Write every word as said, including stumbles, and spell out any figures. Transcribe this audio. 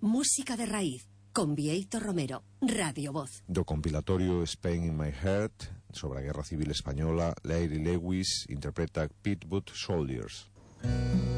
Música de raíz, con Bieito Romero, Radio Voz. Do compilatorio Spain in My Heart, sobre a Guerra Civil Española, Larry Lewis interpreta Pitwood Soldiers.